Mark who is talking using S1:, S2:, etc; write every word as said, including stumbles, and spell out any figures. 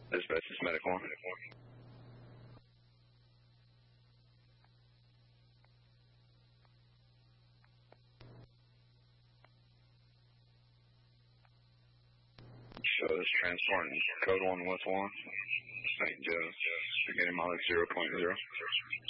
S1: Asbestos Medical one. Shows transporting code one with one, Saint Joe's, beginning mileage zero point zero.